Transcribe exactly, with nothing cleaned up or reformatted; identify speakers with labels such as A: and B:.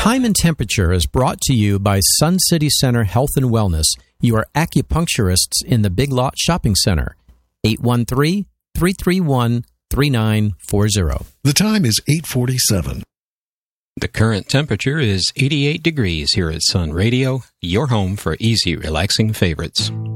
A: Time and Temperature is brought to you by Sun City Center Health and Wellness, your acupuncturists in the Big Lot Shopping Center. eight one three, three three one, three nine four zero.
B: The time is eight forty-seven.
C: The current temperature is eighty-eight degrees here at Sun Radio, your home for easy, relaxing favorites.